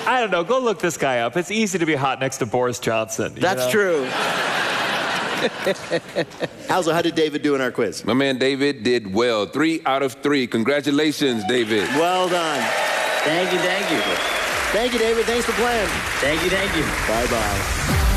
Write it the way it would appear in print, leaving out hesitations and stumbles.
I don't know. Go look this guy up. It's easy to be hot next to Boris Johnson. That's true. Alzo, how did David do in our quiz? My man David did well. 3 out of 3. Congratulations, David. Well done. Thank you, thank you. Thank you, David. Thanks for playing. Thank you, thank you. Bye-bye.